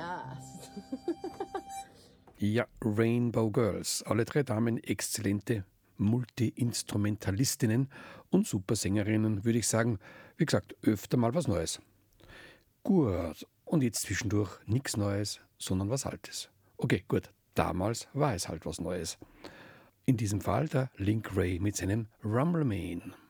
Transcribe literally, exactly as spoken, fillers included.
Ja. Ja, Rainbow Girls. Alle drei Damen exzellente Multi-Instrumentalistinnen und Supersängerinnen, würde ich sagen. Wie gesagt, öfter mal was Neues. Gut, und jetzt zwischendurch nichts Neues, sondern was Altes. Okay, gut, damals war es halt was Neues. In diesem Fall der Link Wray mit seinem Rumble Man.